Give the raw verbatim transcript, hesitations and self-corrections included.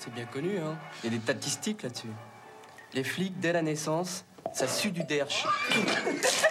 C'est bien connu, hein. Il y a des statistiques là-dessus. Les flics, dès la naissance, ça sue du derche.